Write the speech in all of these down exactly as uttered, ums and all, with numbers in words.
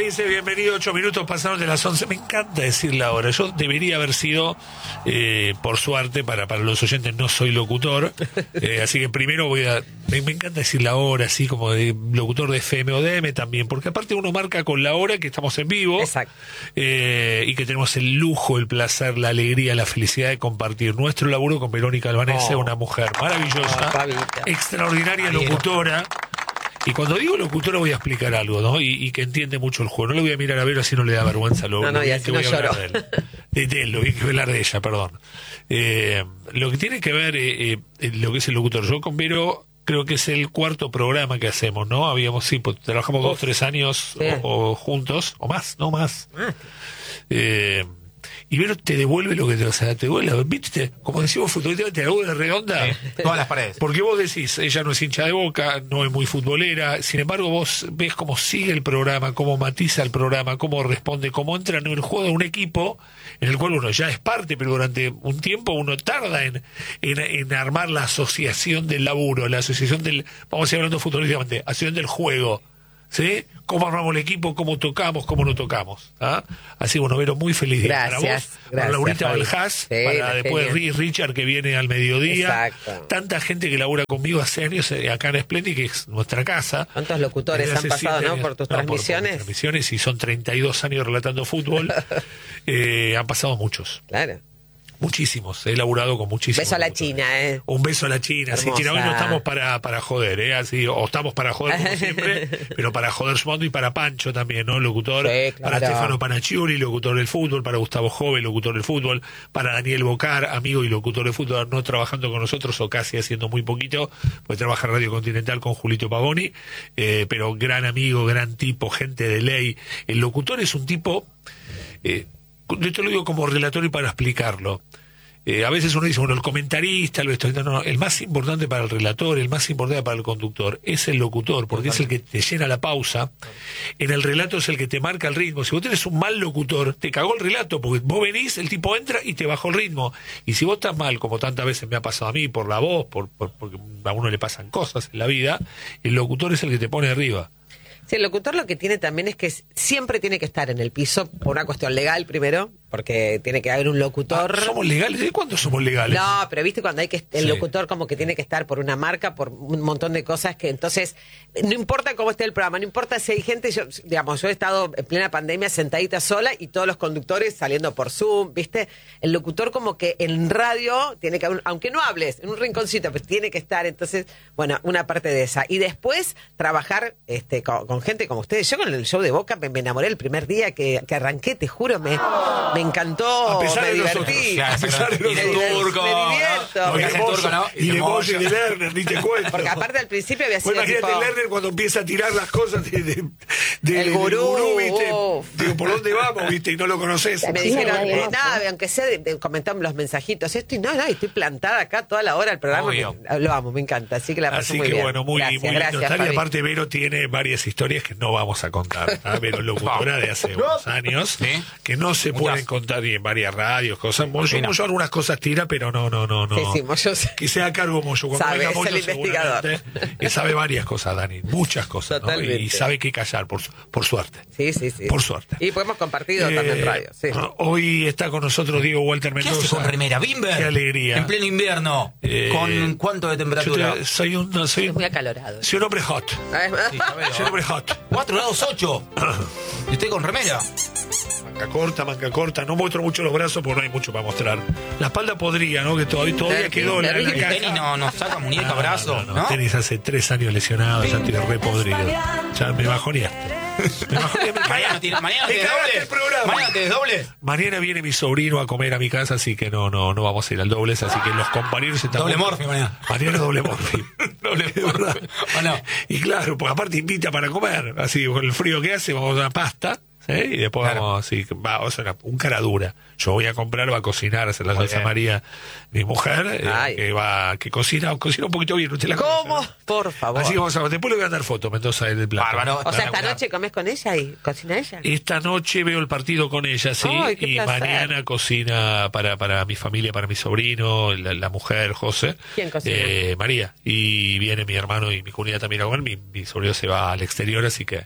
dice, bienvenido, ocho minutos pasaron de las once. Me encanta decir la hora. Yo debería haber sido, eh, por suerte, para, para los oyentes, no soy locutor. Eh, así que primero voy a... Me, me encanta decir la hora, así como de locutor de F M o D M también, porque aparte uno marca con la hora que estamos en vivo. Exacto. Eh, y que tenemos el lujo, el placer, la alegría, la felicidad de compartir nuestro laburo con Verónica Albanese, Oh. una mujer maravillosa, Oh, extraordinaria locutora. Y cuando digo locutora voy a explicar algo, ¿no? Y, y que entiende mucho el juego. No le voy a mirar a ver así no le da vergüenza lo, No, no, lo y bien así que no voy a hablar lloró. de él. De, de él, lo bien que voy a hablar de ella, perdón. Eh, lo que tiene que ver eh, eh, lo que es el locutor. Yo con Vero creo que es el cuarto programa que hacemos, ¿no? Habíamos, sí, pues, trabajamos dos, tres años Sí. o, o juntos, o más, no más. Eh, y Vero te devuelve lo que te, o sea, te devuelve, ¿viste? Como decimos futbolista, te devuelve redonda. Sí, todas las paredes. Porque vos decís, ella no es hincha de Boca, no es muy futbolera, sin embargo vos ves cómo sigue el programa, cómo matiza el programa, cómo responde, cómo entra en el juego de un equipo en el cual uno ya es parte, pero durante un tiempo uno tarda en, en, en armar la asociación del laburo, la asociación del, vamos a seguir hablando futbolísticamente, asociación del juego. ¿Sí? Cómo armamos el equipo, cómo tocamos, cómo no tocamos. ¿Ah? Así, bueno, Vero, muy feliz día para vos, Gracias, para gracias, Laurita Fabi. Valjas, Sí, para una después genia. Rick Richard que viene al mediodía. Exacto. Tanta gente que labura conmigo hace años eh, acá en Splendid, que es nuestra casa. ¿Cuántos locutores Desde han hace pasado, siete no? años. Por tus No, transmisiones. Por, por transmisiones, y son treinta y dos años relatando fútbol. eh, han pasado muchos. Claro. Muchísimos, he laburado con muchísimos. Beso a la locutores. China, ¿eh? Un beso a la China. Sí, Hermosa. China, hoy no estamos para, para joder, ¿eh? Así, o estamos para joder como siempre, pero para joder sumando, y para Pancho también, ¿no? Locutor. Sí, claro. Para Stefano Panaccioli, locutor del fútbol. Para Gustavo Jove, locutor del fútbol. Para Daniel Bocar, amigo y locutor del fútbol, no trabajando con nosotros o casi haciendo muy poquito, pues trabaja en Radio Continental con Julito Pavoni, eh, pero gran amigo, gran tipo, gente de ley. El locutor es un tipo, eh, yo te lo digo como relator y para explicarlo. Eh, a veces uno dice, bueno, el comentarista, lo esto, no, no, el más importante para el relator, el más importante para el conductor, es el locutor, porque es el que te llena la pausa. En el relato es el que te marca el ritmo. Si vos tenés un mal locutor, te cagó el relato, porque vos venís, el tipo entra y te bajó el ritmo. Y si vos estás mal, como tantas veces me ha pasado a mí, por la voz, por, por, porque a uno le pasan cosas en la vida, el locutor es el que te pone arriba. Sí, el locutor lo que tiene también es que siempre tiene que estar en el piso por una cuestión legal primero, porque tiene que haber un locutor. Ah, ¿somos legales? ¿De cuándo somos legales? No, pero viste cuando hay que el Sí. locutor como que tiene que estar por una marca, por un montón de cosas que entonces no importa cómo esté el programa, no importa si hay gente, yo digamos, yo he estado en plena pandemia sentadita sola y todos los conductores saliendo por Zoom, viste, el locutor como que en radio tiene que haber, aunque no hables, en un rinconcito, pues tiene que estar, entonces, bueno, una parte de esa y después trabajar este con, con gente como ustedes. Yo con el show de Boca me, me enamoré el primer día que, que arranqué, te juro, me, me encantó, A pesar me de divertí. nosotros, a pesar de Y de nosotros. turco, Me ¿no? divierto. Porque hace turco, ¿no? Y de Moya y de Lerner, ni te cuento. Porque aparte al principio había Pues sido imagínate tipo... Lerner cuando empieza a tirar las cosas de, de, de- El del gurú, ¿viste? uf. Digo, ¿por dónde vamos, viste? Y no lo conoces. Me dijeron, eh, nada, aunque sea, de, de, comentaron los mensajitos, esto y no, no, y estoy plantada acá toda la hora el programa. Obvio. Me- lo amo, me encanta, así que la paso Así muy que bien. bueno, muy, gracias, muy gracias, lindo estar. Y Fabi. aparte Vero tiene varias historias que no vamos a contar. ¿Ah? Vero es locutora de hace unos años, ¿Sí? que no se Muchas. pueden contar ni en varias radios, cosas. Moyo, Sí, no. Moyo algunas cosas tira, pero no, no, no, no. Sí, sí, Moyo sí. Que sea a cargo Moyo. Cuando Sabe, venga es Moyo, el investigador. seguramente, que sabe varias cosas, Dani, muchas cosas, ¿no? Totalmente. Y sabe qué callar, por, su- por suerte. Sí, sí, sí. Por suerte. Y pues hemos compartido Eh, también radio, sí. Hoy está con nosotros Diego Walter ¿Qué Mendoza. hace con remera? ¿Bimber? Qué alegría. En pleno invierno. Eh, ¿Con cuánto de Yo temperatura? te- soy un, no, soy, Es muy acalorado. soy un hombre hot. Sí, ya veo. Soy un hombre hot. cuatro grados ocho. ¿Y usted con remera? Manga corta, manga corta. No muestro mucho los brazos porque no hay mucho para mostrar. La espalda podría, ¿no? Que todavía, todavía Terrible, quedó la, la terrible. El caja. tenis no, no saca muñeca, No, brazo, no, ¿no? no, Tenis hace tres años lesionado, ya estoy re podrido. Ya me bajoneaste. Me bajoneaste. me Mañana cagaste. tiene, mañana Me tiene cagaste doble. el programa. Mañana tenés doble. Mañana viene mi sobrino a comer a mi casa, así que no, no, no vamos a ir al dobles, así que los compañeros están. Doble morfi mañana. Mañana doble morfi. Doble De verdad. morfi. ¿O no? Y claro, porque aparte invita para comer, así con el frío que hace, vamos a una pasta. ¿sí? Y después Claro. vamos así, va, o sea, una- un cara dura. Yo voy a comprar, va a cocinar, a hacer la Muy salsa bien. María, mi mujer, eh, Ay. que va, que cocina, cocina un poquito bien. ¿Usted la ¿Cómo? conoce, no? Por favor. Así que vamos a ver, después le voy a dar foto, Mendoza, del plato. Bárbaro. O sea, esta Espectacular. noche comes con ella y cocina ella. Esta noche veo el partido con ella, sí, Ay, qué y placer. mañana cocina para, para mi familia, para mi sobrino, la, la mujer, José. ¿Quién cocina? Eh, María. Y viene mi hermano y mi cuñada también a comer. Mi, mi sobrino se va al exterior, así que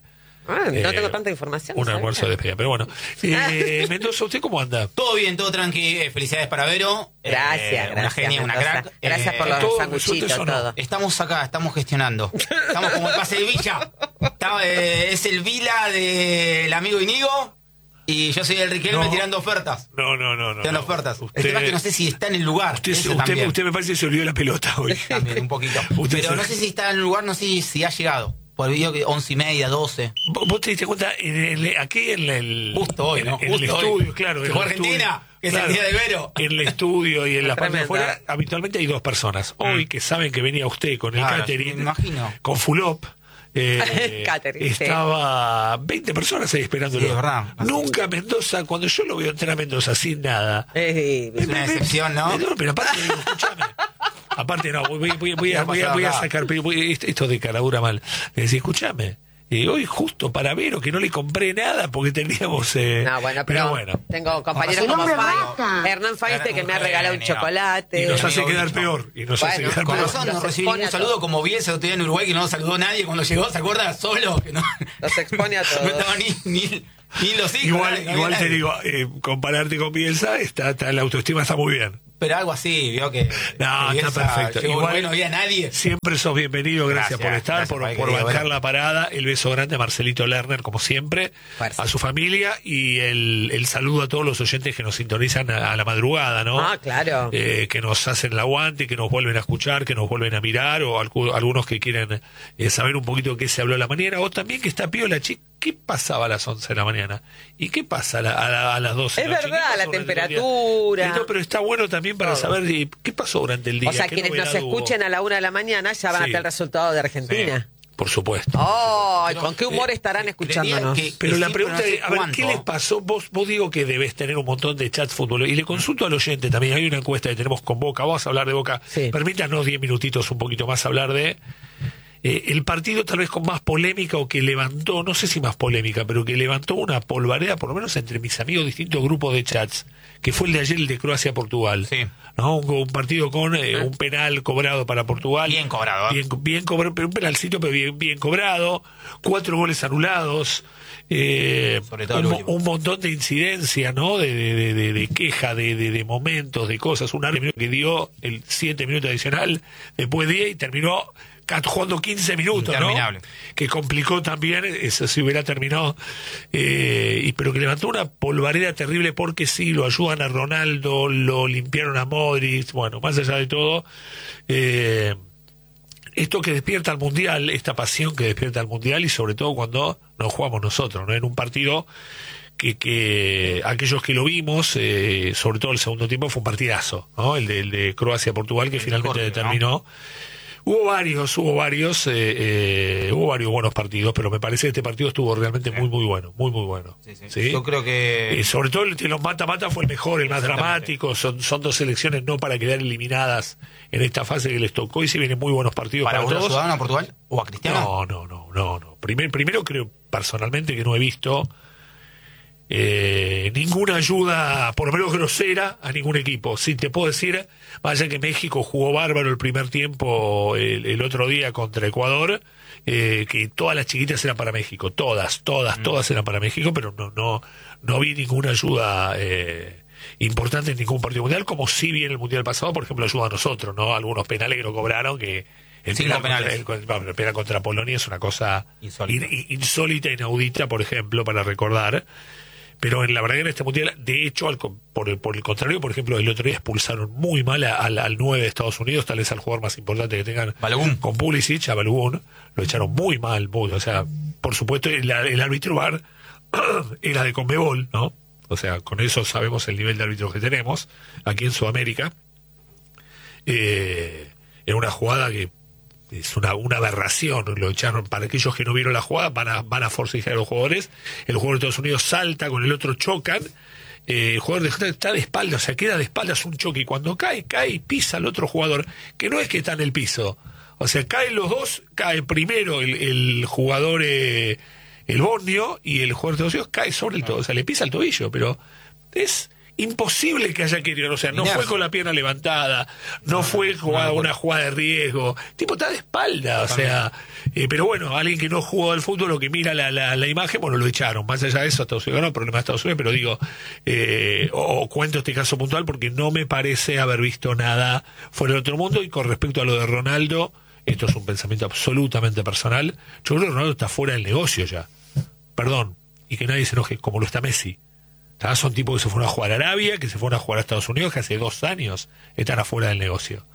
Ah, no Eh, tengo tanta información. Un ¿sabes? almuerzo de despedida, pero bueno. Eh, Mendoza, ¿usted cómo anda? Todo bien, todo tranqui. eh, Felicidades para Vero. Gracias, Eh, gracias. Una genia, una Mendoza. crack. Gracias Eh, por los todo, sanguchitos, ¿resulta eso o no? todo. Estamos acá, estamos gestionando. Estamos como el pase de Villa. Está, eh, es el Vila del amigo Inigo y yo soy el Riquelme No. tirando ofertas. No, no, no. no Tirando no. ofertas. Usted, El tema es que no sé si está en el lugar. usted, Eso usted, también. usted me parece que se olvidó la pelota hoy. También, un poquito. Usted Pero se- no sé si está en el lugar, no sé si, si ha llegado. Por el video que once y media, doce. ¿Vos vos te diste cuenta? En el- aquí en el, Justo hoy, en, ¿no? en Justo el hoy. estudio, claro. Que en fue el estudio, Argentina, que es el día de Vero. En el estudio y en la parte de Tremendo. afuera, habitualmente hay dos personas. Hoy, que saben que venía usted con el Claro, catering, me imagino. con Fulop. Eh, Catering, sí. estaba veinte personas ahí esperándolo. Sí, es verdad. Nunca Mendoza, cuando yo lo veo entrar a Mendoza sin nada. Eh, Es una decepción, ¿no? No, pero aparte, digo, escúchame. Aparte, no, voy, voy, voy, a, voy, a, voy a sacar. Voy, esto, esto de caradura mal. Le decía, escúchame. Eh, hoy justo para Vero que no le compré nada porque teníamos eh, No, bueno, pero, bueno tengo compañeros El como hombre Fai- rata. Hernán Faiste que Un me ha regalado un genio. chocolate. y nos Eh, hace amigo quedar bicho. peor y nos Bueno, hace quedar Con peor. razón, no Los recibí expone ningún a saludo todos. como Bielsa el otro día en Uruguay que no saludó a nadie cuando llegó, ¿se acuerda? Solo, que no, Los expone a no todos. estaba ni, ni, ni los hijos. Igual, nadie, no igual había te nadie. digo, eh, compararte con Bielsa, está, está, la autoestima está muy bien. Pero algo así, vio que. No, que está Bielsa perfecto. llegó a Igual Uruguay, no había nadie. Siempre sos bienvenido, gracias, Gracias, por estar, gracias, por, Pai, por querido, bancar bueno. la parada. El beso grande a Marcelito Lerner, como siempre, Fuerza. a su familia y el, el saludo a todos los oyentes que nos sintonizan a, a la madrugada, ¿no? Ah, claro. Eh, que nos hacen el aguante, que nos vuelven a escuchar, que nos vuelven a mirar, o algu- algunos que quieren eh, saber un poquito de qué se habló a la mañana, o también que está piola, chi, ¿qué pasaba a las once de la mañana? ¿Y qué pasa a, la- a la- a las doce de Es la noche? ¿Qué verdad, pasó la durante el día? temperatura. Eh, no, pero está bueno también para Todo. saber eh, qué pasó durante el día. O sea, qué quienes nos novedad hubo. escuchen a la una de la mañana ya van a Sí. tener el resultado de Argentina. Por supuesto. ¡Ay! Pero, ¿Con qué humor eh, estarán creería escuchándonos? que- Pero que la sí, pregunta pero no es, sé a ver, cuánto. ¿qué les pasó? Vos, vos digo que debes tener un montón de chats fútbol. Y le consulto al oyente también, hay una encuesta que tenemos con Boca, vamos a hablar de Boca. Sí. Permítanos diez minutitos un poquito más hablar de eh, el partido tal vez con más polémica o que levantó, no sé si más polémica, pero que levantó una polvareda, por lo menos entre mis amigos, distintos grupos de chats, que fue el de ayer, el de Croacia-Portugal. Sí. ¿No? Un, un partido con eh, un penal cobrado para Portugal. Bien cobrado, ¿eh? Bien, bien cobrado, pero un penalcito, pero bien, bien cobrado. Cuatro goles anulados. Eh, Sobre todo un, el mo- último. un montón de incidencia, ¿no? De, de, de, de- de queja, de, de, de momentos, de cosas. Un árbitro que dio el siete minutos adicional, después diez y terminó ca- jugando quince minutos, ¿no? Interminable. Que complicó también, eso si hubiera terminado, eh, y, pero que levantó una polvareda terrible porque sí, lo ayudan a Ronaldo, lo limpiaron a Modric, bueno, más allá de todo, eh, esto que despierta al Mundial, esta pasión que despierta al Mundial y sobre todo cuando nos jugamos nosotros, ¿no? En un partido que, que aquellos que lo vimos, eh, sobre todo el segundo tiempo, fue un partidazo, ¿no? El de, el de Croacia-Portugal que finalmente Scorpio, determinó. Hubo varios, hubo varios, eh, eh, hubo varios buenos partidos, pero me parece que este partido estuvo realmente muy, muy bueno, muy, muy bueno. Sí, sí. ¿Sí? Yo creo que. Y sobre todo el de los mata-mata fue el mejor, el más Exactamente. dramático. Son, son dos selecciones no para quedar eliminadas en esta fase que les tocó y se vienen muy buenos partidos ¿Para para, vos lo todos. ayudaron a Portugal? ¿O a Cristiano? No, no, no, no, no. Primer, primero creo personalmente que no he visto eh, ninguna ayuda, por lo menos grosera, a ningún equipo. Sí, te puedo decir, vaya que México jugó bárbaro el primer tiempo el, el otro día contra Ecuador, eh, que todas las chiquitas eran para México, todas, todas, Mm. todas eran para México, pero no, no, no vi ninguna ayuda eh, importante en ningún partido mundial, como sí vi en el mundial pasado, por ejemplo, ayuda a nosotros, ¿no? Algunos penales que no cobraron, que el Cinco penal penales. contra, el, el penal contra Polonia es una cosa Insólita. in- in- insólita, inaudita, por ejemplo, para recordar. Pero en la verdad que en este mundial, de hecho, al co- por, el, por el contrario, por ejemplo, el otro día expulsaron muy mal a- al, al nueve de Estados Unidos, tal vez al jugador más importante que tengan Balogun. con Pulisic, a Balogun, lo echaron muy mal, muy, o sea, por supuesto, el, el árbitro V A R era de Conmebol, ¿no? O sea, con eso sabemos el nivel de árbitro que tenemos aquí en Sudamérica. Eh, era una jugada que es una, una aberración, lo echaron. Para aquellos que no vieron la jugada, van a, van a forcejear a los jugadores. El jugador de Estados Unidos salta, con el otro chocan. Eh, el jugador de está de espaldas, o sea, queda de espaldas un choque. Y cuando cae, cae y pisa al otro jugador, que no es que está en el piso. O sea, caen los dos, cae primero el, el jugador, eh, el bosnio, y el jugador de Estados Unidos cae sobre el tobillo. O sea, le pisa el tobillo, pero es imposible que haya querido, o sea, no Inercia. fue con la pierna levantada, no, no fue jugada no, no, una jugada de riesgo, el tipo está de espalda, o sea, eh, pero bueno, alguien que no jugó al fútbol o que mira la, la, la imagen, bueno, lo echaron, más allá de eso, Estados Unidos ganó, problema de Estados Unidos, pero digo, eh, o, o cuento este caso puntual porque no me parece haber visto nada fuera del otro mundo. Y con respecto a lo de Ronaldo, esto es un pensamiento absolutamente personal, yo creo que Ronaldo está fuera del negocio ya, perdón, y que nadie se enoje, como lo está Messi. ¿Sabes? Son tipos que se fueron a jugar a Arabia, que se fueron a jugar a Estados Unidos, que hace dos años están afuera del negocio.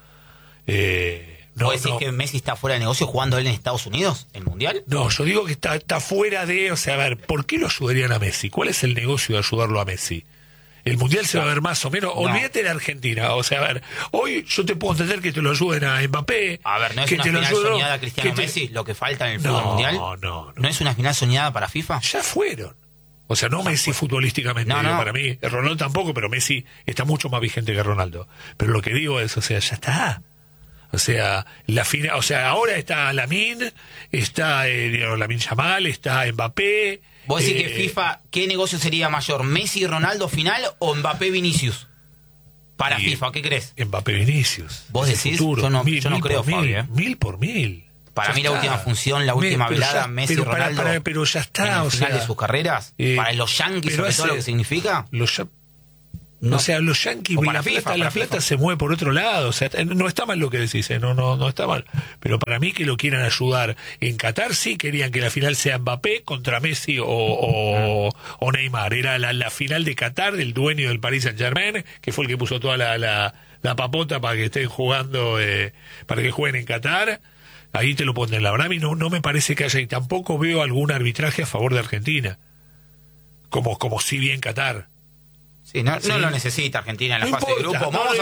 Eh, no, ¿Vos decís no, que Messi está fuera de negocio jugando él en Estados Unidos, el Mundial? no, yo digo que está, está fuera de... O sea, a ver, ¿por qué lo ayudarían a Messi? ¿Cuál es el negocio de ayudarlo a Messi? El Mundial se va a ver más o menos... No. Olvídate de Argentina. O sea, a ver, hoy yo te puedo entender que te lo ayuden a Mbappé. A ver, ¿no es que una te lo final ayuden- soñada Cristiano que te- Messi lo que falta en el No, fútbol mundial? no, no. ¿No es una final soñada para FIFA? Ya fueron. O sea, no Messi futbolísticamente, No, digo, no. para mí. Ronaldo tampoco, pero Messi está mucho más vigente que Ronaldo. Pero lo que digo es, o sea, ya está. O sea, la final, o sea, ahora está Lamine, está eh, digamos, Lamine Yamal, está Mbappé. ¿Vos decís eh, que FIFA, qué negocio sería mayor, Messi y Ronaldo final o Mbappé Vinicius? Para y- FIFA, ¿qué crees? Mbappé Vinicius. ¿Vos Es el decís? futuro. Yo no- mil, yo no mil creo, por mil, Fabi, ¿eh? Mil por mil. Para Ya mí la está. última función, la Me- última pero velada, ya- Messi y pero para- Ronaldo. para- pero ya está, en el o final sea, de sus carreras, eh, para los Yankees, pero sobre todo hace- lo que significa. Los ya- No. O sea, los Yankees, O la para FIFA, plata, para la FIFA. plata se mueve por otro lado. O sea, no está mal lo que decís, ¿eh? no, no, no está mal. Pero para mí que lo quieran ayudar en Qatar, sí querían que la final sea Mbappé contra Messi o, o, o Neymar. Era la, la final de Qatar del dueño del Paris Saint Germain, que fue el que puso toda la, la, la papota para que estén jugando, eh, para que jueguen en Qatar. Ahí te lo ponen. La verdad, a mí no, no me parece que haya, y tampoco veo algún arbitraje a favor de Argentina. Como, como si bien Qatar. Sí, no, Sí. no lo necesita Argentina en la No fase de importa, grupo. no, Vamos